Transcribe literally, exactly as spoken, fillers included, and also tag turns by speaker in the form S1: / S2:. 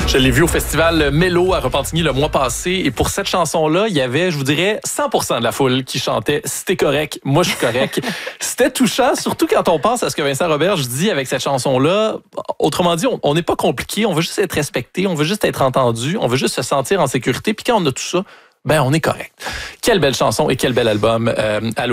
S1: Je l'ai vu au festival Mélo à Repentigny le mois passé et pour cette chanson-là, il y avait, je vous dirais, cent pour cent de la foule qui chantait « C'était correct, moi je suis correct ». C'était touchant, surtout quand on pense à ce que Vincent Roberge dit avec cette chanson-là. Autrement dit, on n'est pas compliqué, on veut juste être respecté, on veut juste être entendu, on veut juste se sentir en sécurité. Puis quand on a tout ça, ben on est correct. Quelle belle chanson et quel bel album. Euh,